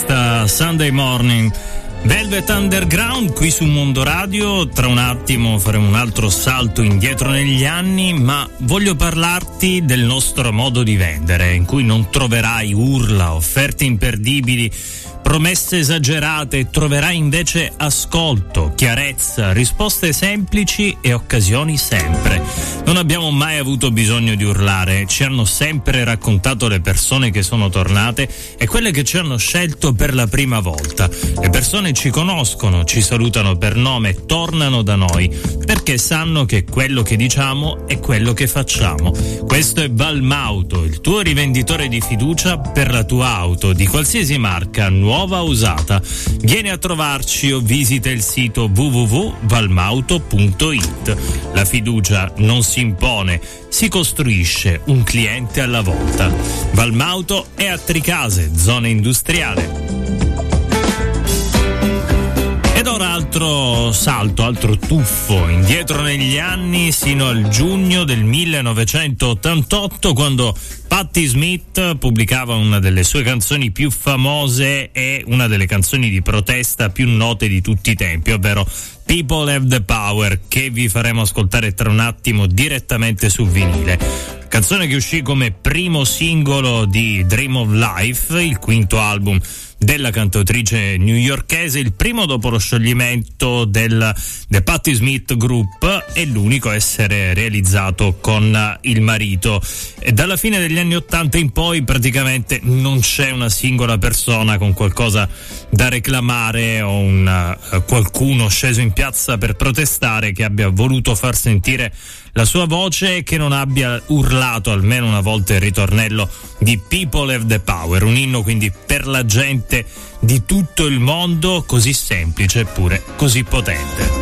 Sunday Morning. Velvet Underground qui su Mondo Radio. Tra un attimo faremo un altro salto indietro negli anni, ma voglio parlarti del nostro modo di vendere, in cui non troverai urla, offerte imperdibili, promesse esagerate, troverai invece ascolto, chiarezza, risposte semplici e occasioni sempre. Non abbiamo mai avuto bisogno di urlare, ci hanno sempre raccontato le persone che sono tornate e quelle che ci hanno scelto per la prima volta. Le persone ci conoscono, ci salutano per nome, tornano da noi, perché sanno che quello che diciamo è quello che facciamo. Questo è Valmauto, il tuo rivenditore di fiducia per la tua auto, di qualsiasi marca, nuova o usata. Vieni a trovarci o visita il sito www.valmauto.it. La fiducia non si impone, si costruisce un cliente alla volta. Valmauto è a Tricase, zona industriale. Ed ora altro salto, altro tuffo indietro negli anni sino al giugno del 1988, quando Patti Smith pubblicava una delle sue canzoni più famose e una delle canzoni di protesta più note di tutti i tempi, ovvero People Have the Power, che vi faremo ascoltare tra un attimo direttamente su vinile. Canzone che uscì come primo singolo di Dream of Life, il quinto album della cantautrice newyorkese, il primo dopo lo scioglimento del The Patti Smith Group e l'unico a essere realizzato con il marito. E dalla fine degli anni '80 in poi praticamente non c'è una singola persona con qualcosa da reclamare o qualcuno sceso in piazza per protestare che abbia voluto far sentire la sua voce e che non abbia urlato almeno una volta il ritornello di People Have the Power, un inno quindi per la gente di tutto il mondo, così semplice eppure così potente.